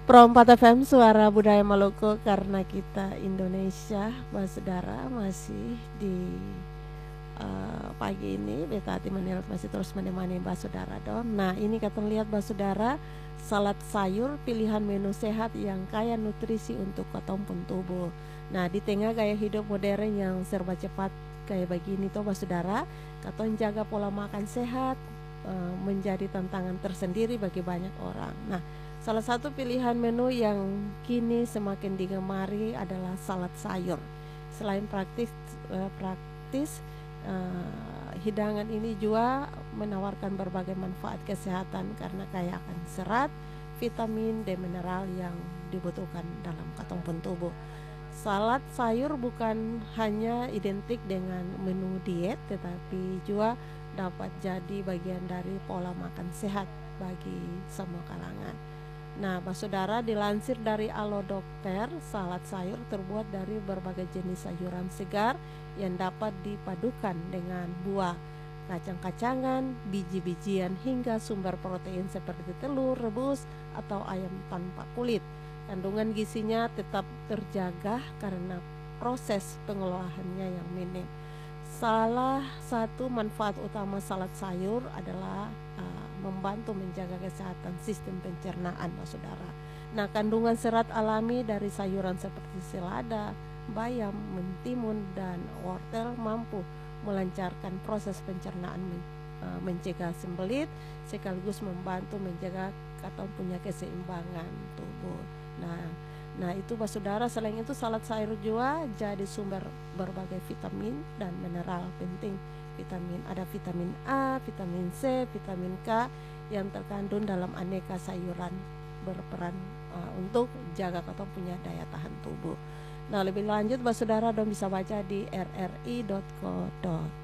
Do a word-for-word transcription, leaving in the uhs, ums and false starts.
Pro empat F M Suara Budaya Maluku, karena kita Indonesia, Mbak Saudara, masih di uh, pagi ini Beta Hati Menilai masih terus menemani Mbak Saudara dong. Nah, ini kita lihat Mbak Saudara, salad sayur pilihan menu sehat yang kaya nutrisi untuk ketompen tubuh. Nah, di tengah gaya hidup modern yang serba cepat kayak begini tuh Mbak Saudara, katon jaga pola makan sehat uh, menjadi tantangan tersendiri bagi banyak orang. Nah, salah satu pilihan menu yang kini semakin digemari adalah salad sayur. Selain praktis, uh, praktis uh, hidangan ini juga menawarkan berbagai manfaat kesehatan karena kaya akan serat, vitamin, dan mineral yang dibutuhkan dalam ketompen tubuh. Salad sayur bukan hanya identik dengan menu diet, tetapi juga dapat jadi bagian dari pola makan sehat bagi semua kalangan. Nah, Mbak Saudara, dilansir dari Alo Dokter, salad sayur terbuat dari berbagai jenis sayuran segar yang dapat dipadukan dengan buah, kacang-kacangan, biji-bijian hingga sumber protein seperti telur rebus atau ayam tanpa kulit. Kandungan gizinya tetap terjaga karena proses pengelolaannya yang minim. Salah satu manfaat utama salad sayur adalah uh, membantu menjaga kesehatan sistem pencernaan, Mbak Saudara. Nah, kandungan serat alami dari sayuran seperti selada, bayam, mentimun, dan wortel mampu melancarkan proses pencernaan, men- uh, mencegah sembelit, sekaligus membantu menjaga kata punya keseimbangan tubuh. Nah, Nah itu Mbak Saudara, selain itu salad sayur juga jadi sumber berbagai vitamin dan mineral penting. Vitamin ada vitamin A, vitamin C, vitamin K yang terkandung dalam aneka sayuran berperan uh, untuk jaga atau punya daya tahan tubuh. Nah, lebih lanjut Mbak Saudara dong bisa baca di r r i dot co dot